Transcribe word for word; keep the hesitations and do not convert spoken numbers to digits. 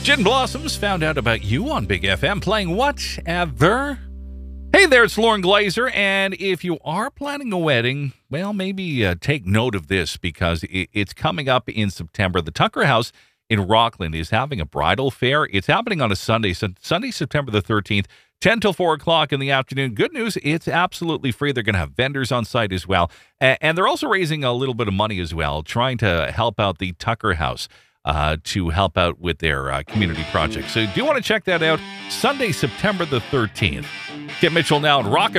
Gin Blossoms found out about you on Big F M playing Whatever. Hey there, it's Lauren Glazer, and if you are planning a wedding, well, maybe uh, take note of this because it, it's coming up in September. The Tucker House in Rockland is having a bridal fair. It's happening on a Sunday, so Sunday, September the thirteenth, ten till four o'clock in the afternoon. Good news, it's absolutely free. They're going to have vendors on site as well, and, and they're also raising a little bit of money as well, trying to help out the Tucker House. Uh, to help out with their uh, community project. So do you want to check that out? Sunday, September the thirteenth. Kit Mitchell now in Rocket